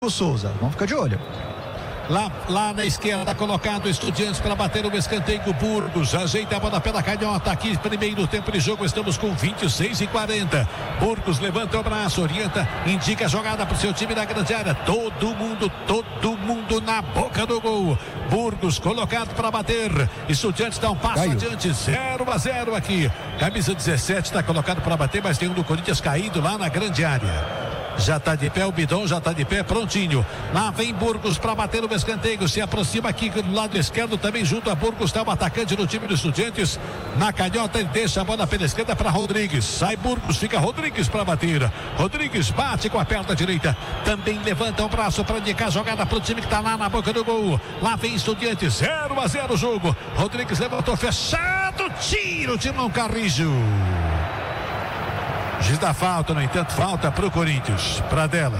o Souza. Vamos ficar de olho. Lá na esquerda, colocado Estudiantes para bater o escanteio. Burgos ajeita a bola pela canhota. Aqui, primeiro tempo de jogo, estamos com 26:40. Burgos levanta o braço, orienta, indica a jogada para o seu time na grande área. Todo mundo na boca do gol. Burgos colocado para bater. Estudiantes dá um passo adiante. 0-0 aqui. Camisa 17 está colocado para bater, mas tem um do Corinthians caído lá na grande área. Já está de pé o Bidon, já está de pé, prontinho. Lá vem Burgos para bater o escanteio. Se aproxima aqui do lado esquerdo, também junto a Burgos está o atacante do time dos Estudiantes. Na canhota ele deixa a bola pela esquerda para Rodrigues. Sai Burgos, fica Rodrigues para bater. Rodrigues bate com a perna direita. Também levanta o braço para indicar a jogada para o time que está lá na boca do gol. Lá vem Estudiantes, 0-0 o jogo. Rodrigues levantou, fechado, tiro, Timão Carrijo. Giz da falta, no entanto, falta para o Corinthians. Pradella.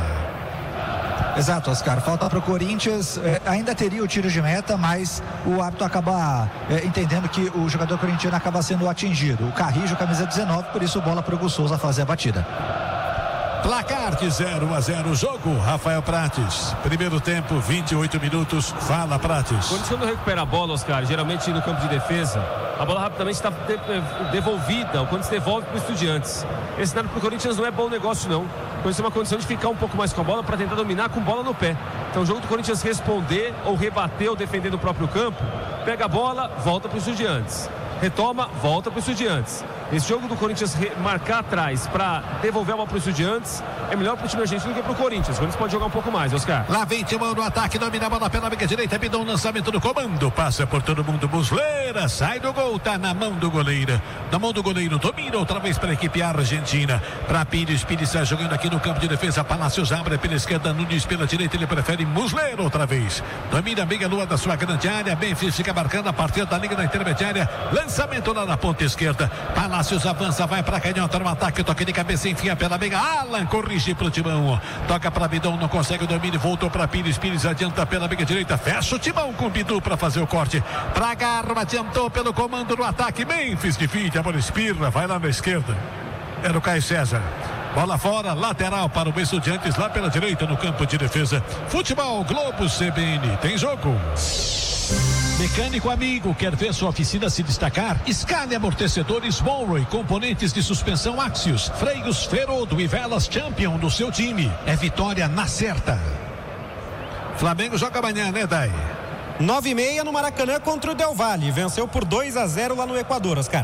Exato, Oscar. Falta para o Corinthians. Ainda teria o tiro de meta, mas o árbitro acaba entendendo que o jogador corintiano acaba sendo atingido. O Carrijo, camisa 19, por isso bola para o Hugo Souza fazer a batida. Placar de 0-0 o jogo, Rafael Prates. Primeiro tempo, 28 minutos. Fala, Prates. Quando não recupera a bola, Oscar, geralmente no campo de defesa, a bola rapidamente está devolvida, quando se devolve para o Estudiantes. Esse cenário para o Corinthians não é bom negócio, não. O Corinthians tem uma condição de ficar um pouco mais com a bola para tentar dominar com bola no pé. Então o jogo do Corinthians responder ou rebater ou defender no próprio campo, pega a bola, volta para o Estudiantes. Retoma, volta para o Estudiantes. Esse jogo do Corinthians marcar atrás para devolver a bola para o Estudiantes é melhor para o time argentino do que para o Corinthians. O Corinthians pode jogar um pouco mais, Oscar. Lá vem Timão no ataque, domina a bola pela amiga direita, Bidon, lançamento do comando, passa por todo mundo, Muslera, sai do gol, tá na mão do goleiro. Na mão do goleiro, domina outra vez para a equipe argentina. Para Pires sai jogando aqui no campo de defesa, Palácios abre pela esquerda, Nunes pela direita, ele prefere Muslera outra vez. Domina a meia lua da sua grande área, Memphis fica marcando a partir da linha da intermediária, lançamento lá na ponta esquerda, Palácios avança, vai para canhota no ataque, toque de cabeça, enfia pela meia, Alan corrige pro Timão, toca para Bidon, não consegue o domínio, voltou para Pires adianta pela meia direita, fecha o Timão com Bidu para fazer o corte, para Garba, adiantou pelo comando no ataque, Memphis divide, a bola espirra, vai lá na esquerda, era o Caio César. Bola fora, lateral para o Estudiantes lá pela direita no campo de defesa. Futebol Globo CBN, tem jogo. Mecânico amigo, quer ver sua oficina se destacar? Escale amortecedores Monroe, componentes de suspensão Axios, freios Ferodo e velas Champion do seu time. É vitória na certa. Flamengo joga amanhã, né, Dai? 9:30 no Maracanã contra o Del Valle. Venceu por 2-0 lá no Equador, Oscar.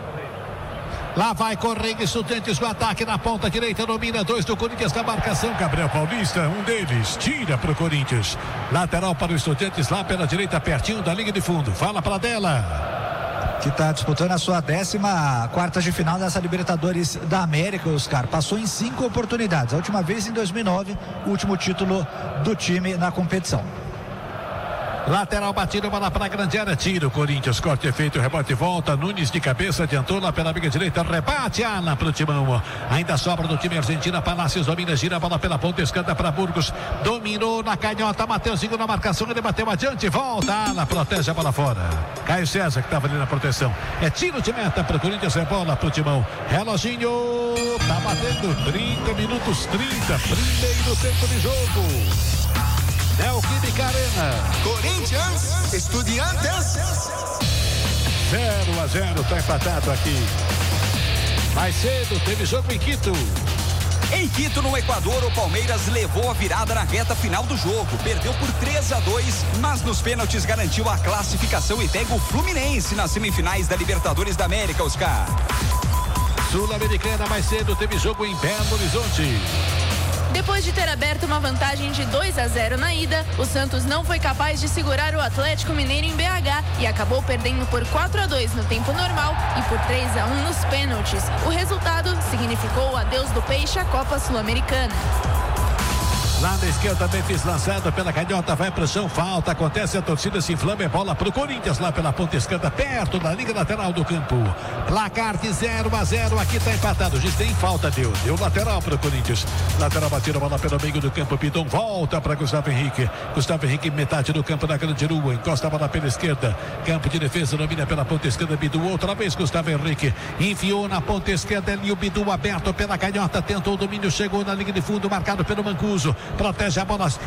Lá vai correndo Estudiantes no ataque na ponta direita, domina 2 do Corinthians na marcação, Gabriel Paulista, um deles, tira para o Corinthians, lateral para o Estudiantes lá pela direita, pertinho da linha de fundo, fala para dela. Que está disputando a sua 14ª de final dessa Libertadores da América, Oscar. Passou em 5 oportunidades, a última vez em 2009, o último título do time na competição. Lateral batido, bola para a grande área, tira o Corinthians, corte feito, rebote volta, Nunes de cabeça, adiantou lá pela amiga direita, rebate, Alan para o Timão, ainda sobra do time argentino, Palácios domina, gira a bola pela ponta esquerda para Burgos, dominou na canhota, Mateuzinho na marcação, ele bateu adiante, volta, Alan, protege a bola fora, Caio César que estava ali na proteção, é tiro de meta para o Corinthians, é bola para o Timão, reloginho, tá batendo 30 minutos 30, primeiro tempo de jogo. Neoquímica Arena. Corinthians, Estudiantes. 0-0, tá empatado aqui. Mais cedo teve jogo em Quito. Em Quito, no Equador, o Palmeiras levou a virada na reta final do jogo. Perdeu por 3-2, mas nos pênaltis garantiu a classificação e pega o Fluminense nas semifinais da Libertadores da América, Oscar. Sul-Americana, mais cedo teve jogo em Belo Horizonte. Depois de ter aberto uma vantagem de 2-0 na ida, o Santos não foi capaz de segurar o Atlético Mineiro em BH e acabou perdendo por 4-2 no tempo normal e por 3-1 nos pênaltis. O resultado significou o adeus do Peixe à Copa Sul-Americana. Lá na esquerda, Memphis lançado pela canhota, vai pro chão, falta, acontece, a torcida se inflama, é bola pro Corinthians lá pela ponta esquerda, perto da linha lateral do campo. Placar de 0-0, aqui tá empatado, juiz tem falta, deu lateral pro Corinthians. Lateral batida, bola pelo meio do campo, Bidon volta para Gustavo Henrique, metade do campo na grande rua, encosta a bola pela esquerda, campo de defesa, domina pela ponta esquerda, Bidu, outra vez Gustavo Henrique, enfiou na ponta esquerda, ali o Bidu aberto pela canhota, tentou o domínio, chegou na linha de fundo, marcado pelo Mancuso. Protege a bola,